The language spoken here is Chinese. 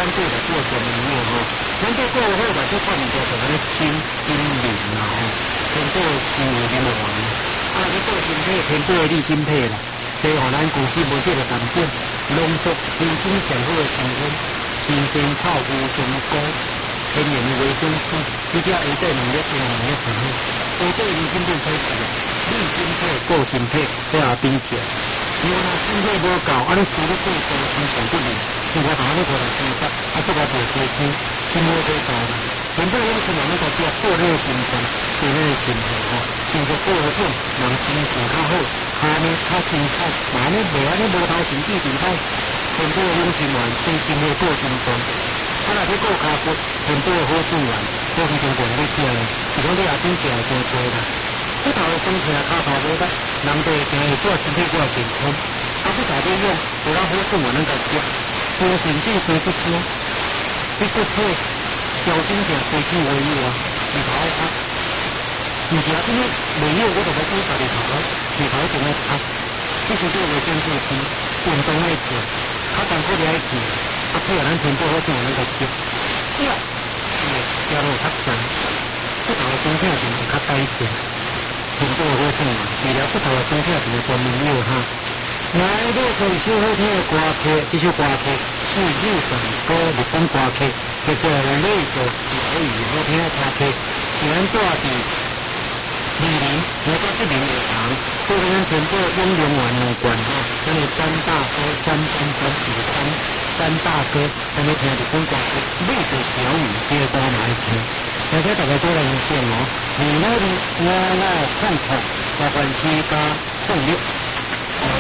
对来做说明了吼。咱对过后把这看面就安尼清金灵啦吼，天宝是有灵王，你做身体天宝的利金配啦，所以咱公司无这个版本，浓缩黄金上好的成分，新鲜草乌松果，天然的维生素，你只要下底2粒用2粒就好。下底利金配开始了，利金配、固心配，这也变起来。如果心配无够，你输入过多，心上不灵。生活堂你过来生活，做个做生意，生活过高啦。原本我们是慢慢个只过那个心情，过那个心情吼，生活过好点，人精神较好，下面较精彩，嘛安尼袂安尼无头前地地歹，全部养生丸对生活过心酸。若你过骹骨，全部好自然，我非常建议你食咧，是讲你也顶食真多啦。骨头会酸痛，骹头无力，人就会惊会煞身体煞健康。骨头要用，就咱好自然咱个食。精神地随不清，你骨体小心点，随机为友啊！你头爱拍，唔是啊，这个没有我就要讲家己头啊，你头一定要拍，必须做维生素 D， 运动爱做，较艰苦你爱做，配合咱全部好自然咱个食，食，食落较酸，骨头的酸痛就会较改善，全部好自然，治疗骨头的酸痛就会专门药哈。来，你可以收好听的歌曲，这首歌曲是日本歌，日本歌曲，叫做《泪的小雨》，好听的歌曲，是咱住伫20年的堂，做咱全部永隆园两馆吼，咱的詹大哥、詹大哥，咱们听日本歌曲《泪的小雨》，这个歌嘛爱听，而且大家做人先哦，你那里我碰碰，麻烦时加碰力。